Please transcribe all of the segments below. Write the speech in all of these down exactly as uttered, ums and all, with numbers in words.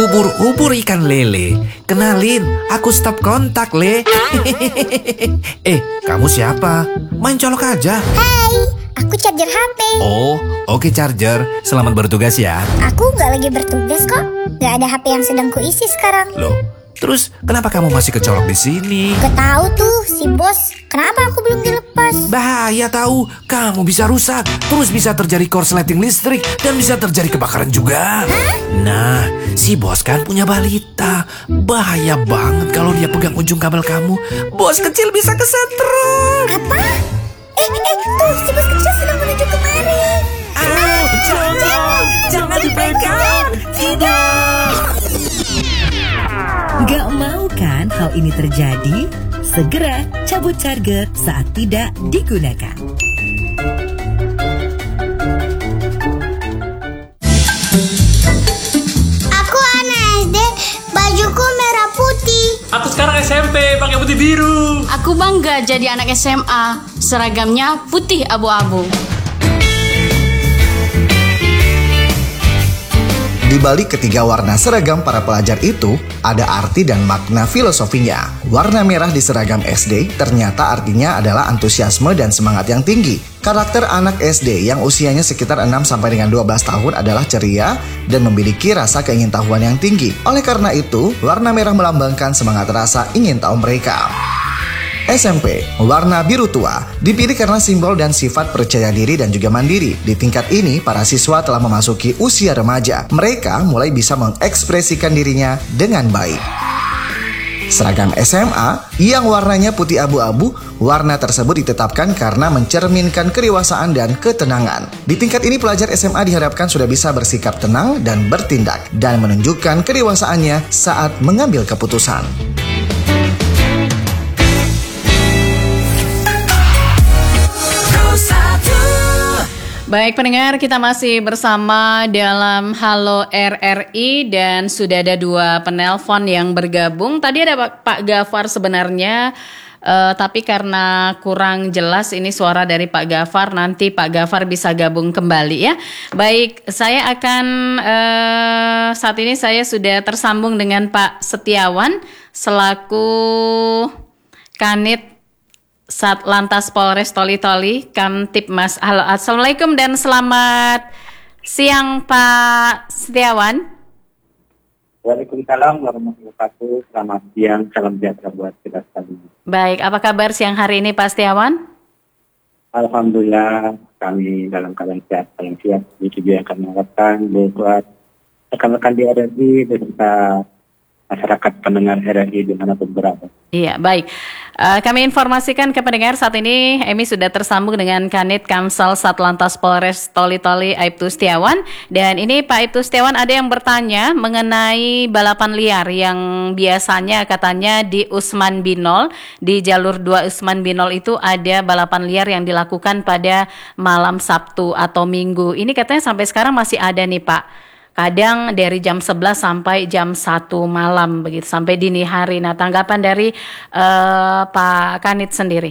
ubur-ubur ikan lele. Kenalin, aku stop kontak, Le. Eh, kamu siapa? Main colok aja. Hai, aku charger H P. Oh, oke charger. Selamat bertugas ya. Aku gak lagi bertugas kok. Gak ada H P yang sedang kuisi sekarang. Loh, terus kenapa kamu masih kecolok di sini? Gak tahu tuh si bos. Kenapa aku belum dilepas? Bahaya tahu, kamu bisa rusak. Terus bisa terjadi korsleting listrik dan bisa terjadi kebakaran juga. Hah? Nah, si bos kan punya balita. Bahaya banget kalau dia pegang ujung kabel kamu. Bos kecil bisa kesetrum. Apa? Eh, eh, tuh si bos kecil sedang menuju kemari. Ah, jangan, jangan, jangan dipegang. Tidak. Gak mau kan hal ini terjadi? Segera cabut charger saat tidak digunakan. Aku anak S D, bajuku merah putih. Aku sekarang S M P pakai putih biru. Aku bangga jadi anak S M A, seragamnya putih abu-abu. Di balik ketiga warna seragam para pelajar itu, ada arti dan makna filosofinya. Warna merah di seragam S D ternyata artinya adalah antusiasme dan semangat yang tinggi. Karakter anak S D yang usianya sekitar enam sampai dengan dua belas tahun adalah ceria dan memiliki rasa keingintahuan yang tinggi. Oleh karena itu, warna merah melambangkan semangat rasa ingin tahu mereka. S M P, warna biru tua, dipilih karena simbol dan sifat percaya diri dan juga mandiri. Di tingkat ini, para siswa telah memasuki usia remaja. Mereka mulai bisa mengekspresikan dirinya dengan baik. Seragam S M A yang warnanya putih abu-abu, warna tersebut ditetapkan karena mencerminkan kedewasaan dan ketenangan. Di tingkat ini, pelajar S M A diharapkan sudah bisa bersikap tenang dan bertindak, dan menunjukkan kedewasaannya saat mengambil keputusan. Baik pendengar, kita masih bersama dalam Halo R R I dan sudah ada dua penelpon yang bergabung. Tadi ada Pak, Pak Gafar sebenarnya, uh, tapi karena kurang jelas ini suara dari Pak Gafar, nanti Pak Gafar bisa gabung kembali ya. Baik, saya akan uh, saat ini saya sudah tersambung dengan Pak Setiawan selaku Kanit Satlantas Polres Toli-Toli, Kamtibmas. Halo, assalamualaikum dan selamat siang Pak Setiawan. Waalaikumsalam warahmatullahi wabarakatuh. Selamat siang, salam sejahtera buat kita sekalian. Baik, apa kabar siang hari ini Pak Setiawan? Alhamdulillah kami dalam keadaan sehat, paling siap. Itu juga akan mengharapkan buat rekan-rekan di R R I beserta masyarakat pendengar R R I dimanapun berada. Iya, baik. Uh, kami informasikan ke pendengar saat ini Emi sudah tersambung dengan Kanit Kamsel Satlantas Polres Toli-Toli Aibtu Setiawan. Dan ini Pak Aibtu Setiawan ada yang bertanya mengenai balapan liar yang biasanya katanya di Usman Binol, di jalur dua Usman Binol itu ada balapan liar yang dilakukan pada malam Sabtu atau Minggu. Ini katanya sampai sekarang masih ada nih Pak. Kadang dari jam sebelas sampai jam satu malam begitu, sampai dini hari. Nah, tanggapan dari uh, Pak Kanit sendiri.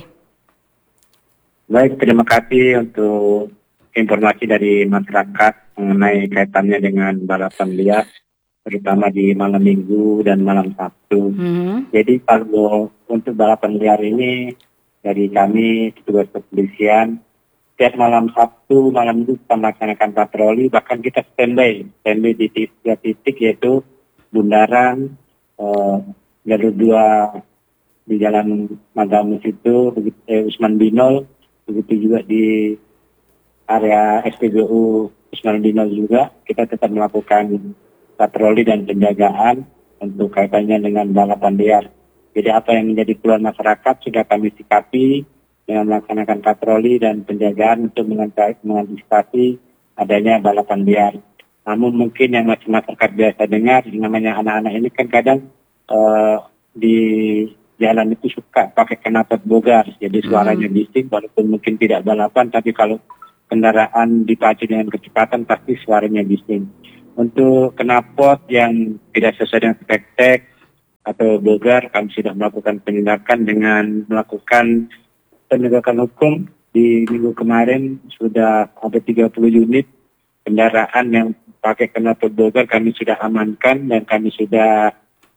Baik, terima kasih untuk informasi dari masyarakat mengenai kaitannya dengan balapan liar, terutama di malam Minggu dan malam Sabtu. Hmm. Jadi kalau untuk balapan liar ini dari kami petugas kepolisian, setiap malam Sabtu, malam Minggu kita melaksanakan patroli, bahkan kita standby, standby di tiga titik yaitu Bundaran, eh, jalur dua di Jalan Magamus itu, begitu eh, Usman Binol, begitu juga di area S P B U Usman Binol juga, kita tetap melakukan patroli dan penjagaan untuk kaitannya dengan balapan liar. Jadi apa yang menjadi keluhan masyarakat sudah kami sikapi dengan melaksanakan patroli dan penjagaan untuk mengantisipasi adanya balapan liar. Namun mungkin yang masih masyarakat biasa dengar, yang namanya anak-anak ini kan kadang uh, di jalan itu suka pakai knalpot bogar, jadi suaranya bising, walaupun mungkin tidak balapan, tapi kalau kendaraan dipacu dengan kecepatan pasti suaranya bising. Untuk knalpot yang tidak sesuai dengan spek atau bogar, kami sudah melakukan penindakan dengan melakukan penegakan hukum. Di minggu kemarin sudah ada tiga puluh unit kendaraan yang pakai knalpot Bogor kami sudah amankan dan kami sudah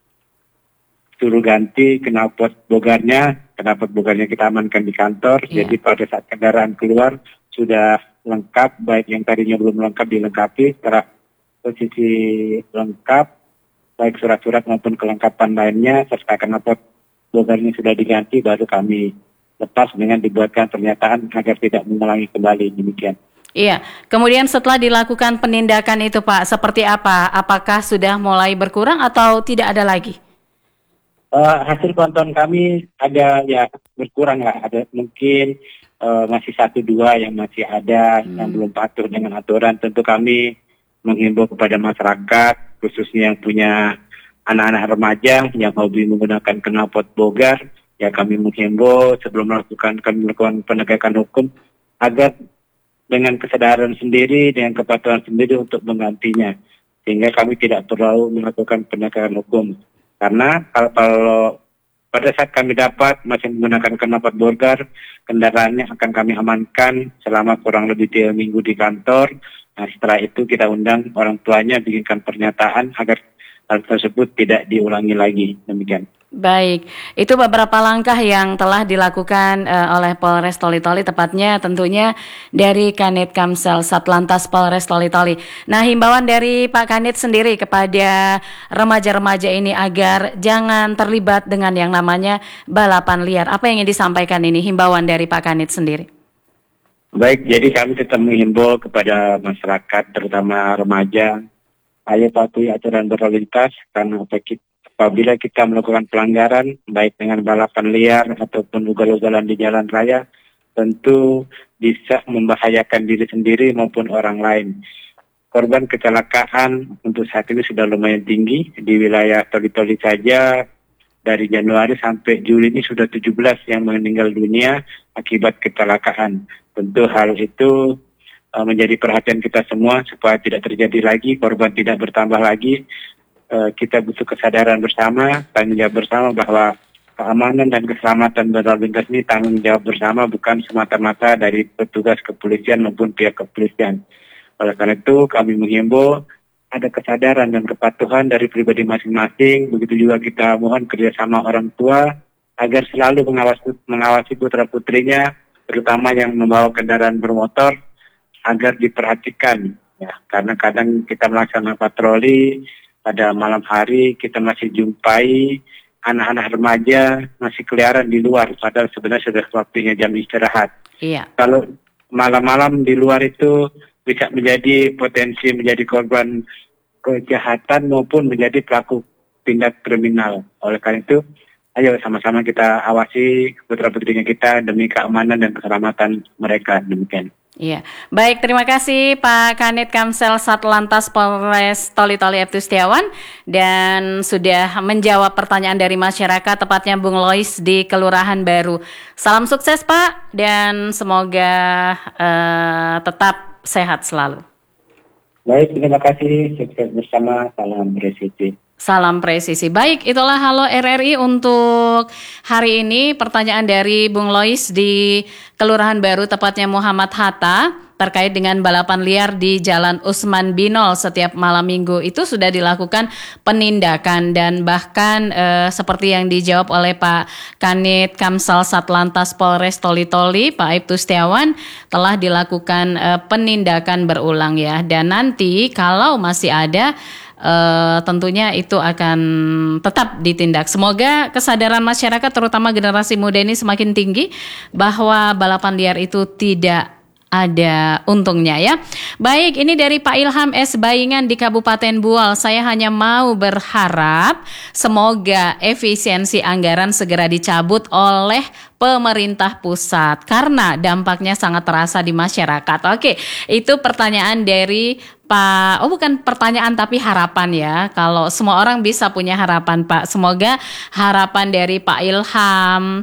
suruh ganti knalpot Bogornya. Knalpot Bogornya kita amankan di kantor. Iya. Jadi pada saat kendaraan keluar sudah lengkap, baik yang tadinya belum lengkap dilengkapi secara posisi lengkap, baik surat-surat maupun kelengkapan lainnya serta knalpot Bogornya sudah diganti, baru kami lepas dengan dibuatkan pernyataan agar tidak mengulangi kembali, demikian. Iya, kemudian setelah dilakukan penindakan itu Pak, seperti apa? Apakah sudah mulai berkurang atau tidak ada lagi? Uh, hasil pantauan kami ada ya berkurang lah, ada mungkin uh, masih satu dua yang masih ada hmm. yang belum patuh dengan aturan. Tentu kami menghimbau kepada masyarakat, khususnya yang punya anak-anak remaja yang hobi menggunakan knalpot Bogor, ya kami menghimbau sebelum melakukan kami melakukan penegakan hukum agar dengan kesadaran sendiri, dengan kepatuhan sendiri untuk menggantinya. Sehingga kami tidak perlu melakukan penegakan hukum. Karena kalau, kalau pada saat kami dapat masih menggunakan knalpot Bogor, kendaraannya akan kami amankan selama kurang lebih tiga minggu di kantor. Nah setelah itu kita undang orang tuanya bikinkan pernyataan agar hal tersebut tidak diulangi lagi. Demikian. Baik, itu beberapa langkah yang telah dilakukan uh, oleh Polres Toli-Toli, tepatnya tentunya dari Kanit Kamsel Satlantas Polres Toli-Toli. Nah, himbauan dari Pak Kanit sendiri kepada remaja-remaja ini agar jangan terlibat dengan yang namanya balapan liar. Apa yang ingin disampaikan ini, himbauan dari Pak Kanit sendiri? Baik, jadi kami tetap menghimbau kepada masyarakat, terutama remaja, ayo patuhi aturan berlalu lintas karena apabila kita melakukan pelanggaran baik dengan balapan liar ataupun ugal-ugalan di jalan raya, tentu bisa membahayakan diri sendiri maupun orang lain. Korban kecelakaan untuk saat ini sudah lumayan tinggi di wilayah Toli-Toli saja. Dari Januari sampai Juli ini sudah tujuh belas yang meninggal dunia akibat kecelakaan. Tentu hal itu uh, menjadi perhatian kita semua supaya tidak terjadi lagi, korban tidak bertambah lagi. Uh, kita butuh kesadaran bersama, tanggung jawab bersama bahwa keamanan dan keselamatan berlalu lintas ini tanggung jawab bersama, bukan semata-mata dari petugas kepolisian maupun pihak kepolisian. Oleh karena itu kami menghimbau ada kesadaran dan kepatuhan dari pribadi masing-masing. Begitu juga kita mohon kerjasama orang tua agar selalu mengawasi, mengawasi putra-putrinya, terutama yang membawa kendaraan bermotor, agar diperhatikan. Ya, karena kadang kita melaksanakan patroli pada malam hari, kita masih jumpai anak-anak remaja masih keliaran di luar, padahal sebenarnya sudah waktunya jam istirahat. Iya. Kalau malam-malam di luar itu bisa menjadi potensi menjadi korban kejahatan maupun menjadi pelaku tindak kriminal. Oleh karena itu, ayo sama-sama kita awasi putra-putrinya kita demi keamanan dan keselamatan mereka. Demikian. Iya, baik, terima kasih Pak Kanit Kamsel Satlantas Polres Toli-Toli Aibtu Setiawan dan sudah menjawab pertanyaan dari masyarakat, tepatnya Bung Lois di Kelurahan Baru. Salam sukses Pak dan semoga uh, tetap sehat selalu. Baik, terima kasih. Sukses bersama. Salam presisi. Salam presisi. Baik, itulah Halo R R I untuk hari ini. Pertanyaan dari Bung Lois di Kelurahan Baru, tepatnya Muhammad Hatta, terkait dengan balapan liar di Jalan Usman Binol setiap malam minggu. Itu sudah dilakukan penindakan dan bahkan eh, seperti yang dijawab oleh Pak Kanit Kamsel Satlantas Polres Toli-Toli, Pak Aibtu Setiawan, telah dilakukan eh, penindakan berulang ya. Dan nanti kalau masih ada, Uh, tentunya itu akan tetap ditindak. Semoga kesadaran masyarakat terutama generasi muda ini semakin tinggi bahwa balapan liar itu tidak ada untungnya ya. Baik, ini dari Pak Ilham S. Bayingan di Kabupaten Bual. Saya hanya mau berharap semoga efisiensi anggaran segera dicabut oleh pemerintah pusat karena dampaknya sangat terasa di masyarakat. Oke, itu pertanyaan dari Pak, oh bukan pertanyaan tapi harapan ya. Kalau semua orang bisa punya harapan Pak. Semoga harapan dari Pak Ilham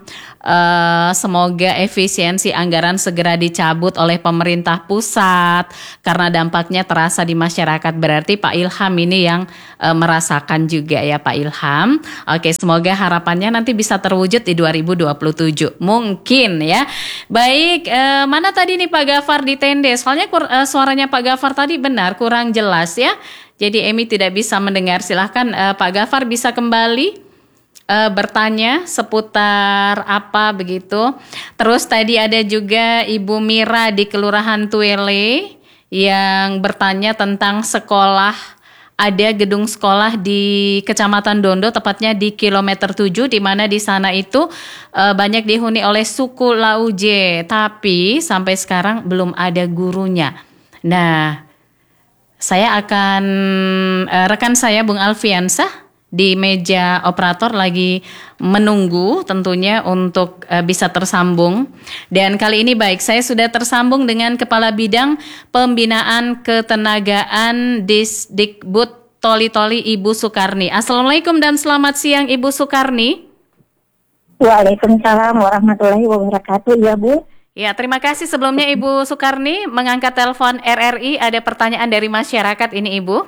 eh, semoga efisiensi anggaran segera dicabut oleh pemerintah pusat karena dampaknya terasa di masyarakat. Berarti Pak Ilham ini yang eh, merasakan juga ya Pak Ilham. Oke, semoga harapannya nanti bisa terwujud di dua ribu dua puluh tujuh. Mungkin ya. Baik, eh, mana tadi nih Pak Gafar di Tende? Soalnya kur, eh, suaranya Pak Gafar tadi benar kurang jelas ya. Jadi Emi tidak bisa mendengar. Silahkan uh, Pak Gafar bisa kembali uh, bertanya seputar apa begitu. Terus tadi ada juga Ibu Mira di Kelurahan Tuele yang bertanya tentang sekolah. Ada gedung sekolah di Kecamatan Dondo, tepatnya di kilometer tujuh, di mana di sana itu uh, banyak dihuni oleh suku Lauje. Tapi sampai sekarang belum ada gurunya. Nah, saya akan uh, rekan saya Bung Alfiansah di meja operator lagi menunggu tentunya untuk uh, bisa tersambung. Dan kali ini baik, saya sudah tersambung dengan Kepala Bidang Pembinaan Ketenagaan Disdikbud Toli-Toli Ibu Sukarni. Assalamualaikum dan selamat siang Ibu Sukarni. Waalaikumsalam warahmatullahi wabarakatuh ya Bu. Ya, terima kasih sebelumnya Ibu Sukarni mengangkat telepon R R I. Ada pertanyaan dari masyarakat ini Ibu.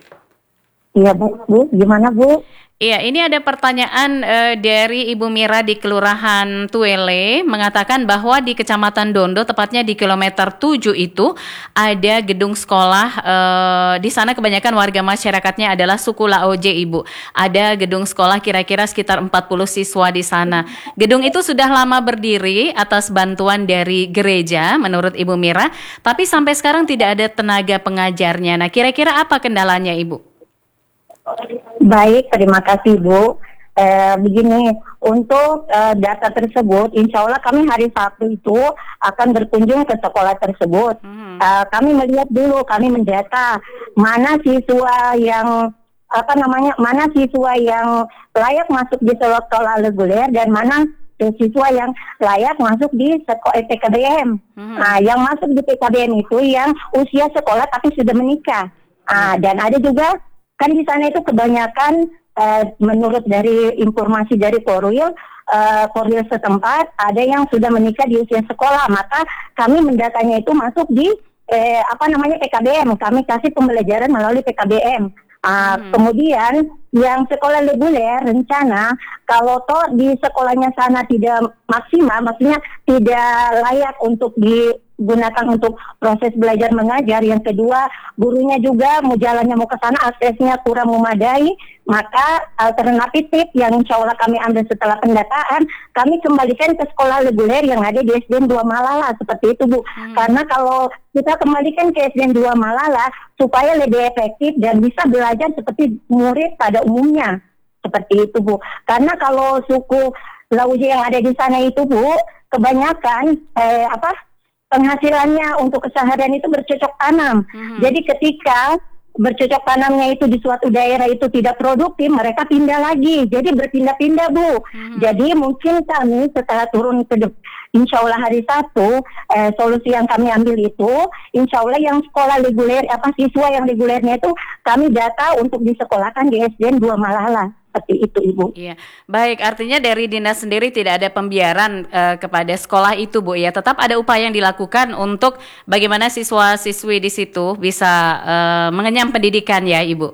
Iya Bu, gimana Bu? Iya, ini ada pertanyaan uh, dari Ibu Mira di Kelurahan Tuele mengatakan bahwa di Kecamatan Dondo, tepatnya di kilometer tujuh itu ada gedung sekolah. Uh, di sana kebanyakan warga masyarakatnya adalah suku Laoje Ibu. Ada gedung sekolah kira-kira sekitar empat puluh siswa di sana. Gedung itu sudah lama berdiri atas bantuan dari gereja menurut Ibu Mira, tapi sampai sekarang tidak ada tenaga pengajarnya. Nah, kira-kira apa kendalanya Ibu? Baik, terima kasih Bu. Eh, begini, untuk eh, data tersebut, insya Allah kami hari Sabtu itu akan berkunjung ke sekolah tersebut. Hmm. Eh, kami melihat dulu, kami mendata mana siswa yang apa namanya, mana siswa yang layak masuk di sekolah reguler dan mana siswa yang layak masuk di sekolah P K B M. Hmm. Nah, yang masuk di P K B M itu yang usia sekolah tapi sudah menikah. Ah, dan ada juga kan di sana itu kebanyakan uh, menurut dari informasi dari Korwil, uh, Korwil setempat ada yang sudah menikah di usia sekolah, maka kami mendatanya itu masuk di eh, apa namanya P K B M, kami kasih pembelajaran melalui P K B M. Uh, hmm. Kemudian yang sekolah reguler rencana kalau toh di sekolahnya sana tidak maksimal, maksudnya tidak layak untuk digunakan untuk proses belajar mengajar. Yang kedua, gurunya juga mau jalannya mau ke sana aksesnya kurang memadai, maka alternatif yang insya Allah kami ambil setelah pendataan, kami kembalikan ke sekolah reguler yang ada di S D N dua Malala, seperti itu Bu. Hmm. Karena kalau kita kembalikan ke S D N dua Malala supaya lebih efektif dan bisa belajar seperti murid pada umumnya, seperti itu Bu. Karena kalau suku Lauje yang ada di sana itu Bu, kebanyakan eh, apa penghasilannya untuk keseharian itu bercocok tanam. Hmm. Jadi ketika bercocok tanamnya itu di suatu daerah itu tidak produktif, mereka pindah lagi. Jadi berpindah-pindah Bu. Hmm. Jadi mungkin kami setelah turun ke de- insya Allah hari Sabtu, eh, solusi yang kami ambil itu, insya Allah yang sekolah reguler, apa siswa yang regulernya itu kami data untuk disekolahkan di S D N dua Malala. Seperti itu Ibu. Iya, baik. Artinya dari dinas sendiri tidak ada pembiaran uh, kepada sekolah itu Bu ya. Tetap ada upaya yang dilakukan untuk bagaimana siswa-siswi di situ bisa uh, mengenyam pendidikan ya Ibu.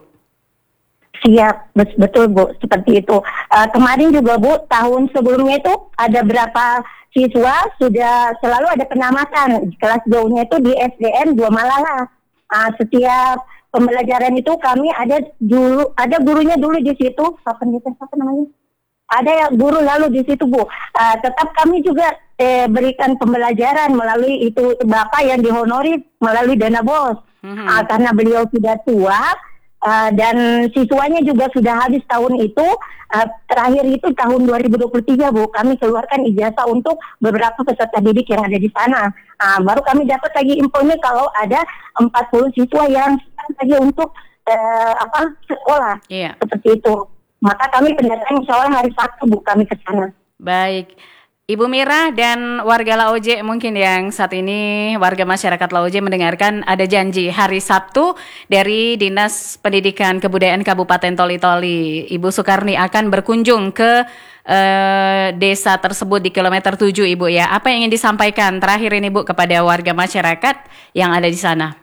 Siap, betul Bu, seperti itu. Uh, kemarin juga Bu, tahun sebelumnya itu ada berapa siswa sudah selalu ada penamatan kelas jauhnya itu di S D N dua Malala. Uh, setiap pembelajaran itu kami ada dulu, ada gurunya dulu di situ, apa namanya? Ada ya guru lalu di situ Bu. Uh, tetap kami juga eh, berikan pembelajaran melalui itu bapak yang dihonori melalui dana bos, mm-hmm. uh, karena beliau sudah tua. Uh, dan siswanya juga sudah habis tahun itu, uh, terakhir itu tahun dua ribu dua puluh tiga Bu, kami keluarkan ijazah untuk beberapa peserta didik yang ada di sana. Uh, baru kami dapat lagi infonya kalau ada empat puluh siswa yang lagi untuk uh, apa sekolah, yeah. Seperti itu. Maka kami pendataan insya Allah hari Sabtu Bu kami ke sana. Baik. Ibu Mira dan warga Laoje mungkin yang saat ini warga masyarakat Laoje mendengarkan ada janji hari Sabtu dari Dinas Pendidikan Kebudayaan Kabupaten Toli-Toli. Ibu Sukarni akan berkunjung ke eh, desa tersebut di kilometer tujuh Ibu ya. Apa yang ingin disampaikan terakhir ini Bu kepada warga masyarakat yang ada di sana?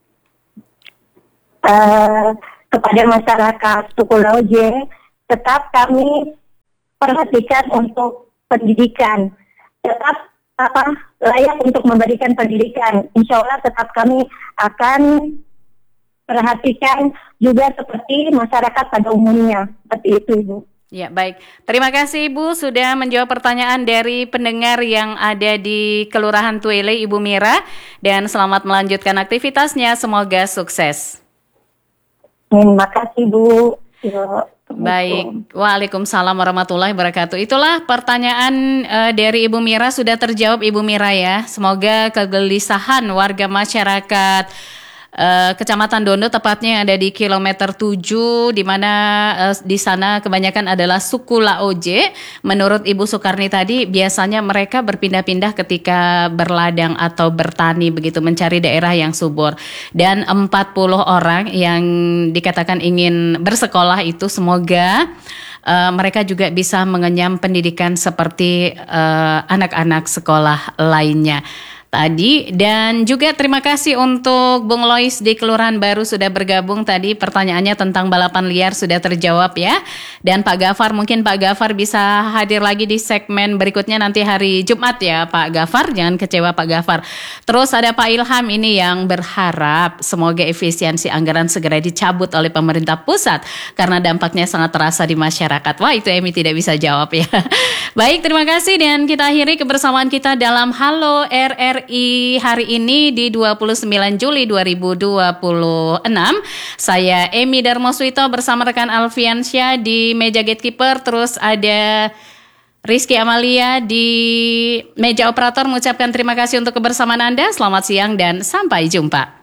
Uh, kepada masyarakat suku Laoje, tetap kami perhatikan untuk pendidikan, tetap apa layak untuk memberikan pendidikan. Insya Allah tetap kami akan perhatikan juga seperti masyarakat pada umumnya. Seperti itu Ibu. Ya baik, terima kasih Ibu sudah menjawab pertanyaan dari pendengar yang ada di Kelurahan Tuile Ibu Mira, dan selamat melanjutkan aktivitasnya, semoga sukses. Terima kasih Bu. Ya. Baik, waalaikumsalam warahmatullahi wabarakatuh. Itulah pertanyaan uh, dari Ibu Mira, sudah terjawab Ibu Mira ya. Semoga kegelisahan warga masyarakat uh, Kecamatan Dondo tepatnya yang ada di kilometer tujuh, di mana uh, di sana kebanyakan adalah suku Laoje. Menurut Ibu Sukarni tadi biasanya mereka berpindah-pindah ketika berladang atau bertani begitu, mencari daerah yang subur. Dan empat puluh orang yang dikatakan ingin bersekolah itu semoga uh, mereka juga bisa mengenyam pendidikan seperti uh, anak-anak sekolah lainnya tadi. Dan juga terima kasih untuk Bung Lois di Kelurahan Baru sudah bergabung tadi. Pertanyaannya tentang balapan liar sudah terjawab ya. Dan Pak Gafar, mungkin Pak Gafar bisa hadir lagi di segmen berikutnya nanti hari Jumat ya Pak Gafar. Jangan kecewa Pak Gafar. Terus ada Pak Ilham ini yang berharap semoga efisiensi anggaran segera dicabut oleh pemerintah pusat karena dampaknya sangat terasa di masyarakat. Wah, itu Emi tidak bisa jawab ya. Baik, terima kasih dan kita akhiri kebersamaan kita dalam Halo R R I hari ini di dua puluh sembilan Juli dua ribu dua puluh enam. Saya Emi Darmoswito bersama rekan Alfiansyah di meja gatekeeper, terus ada Rizky Amalia di meja operator mengucapkan terima kasih untuk kebersamaan Anda. Selamat siang dan sampai jumpa.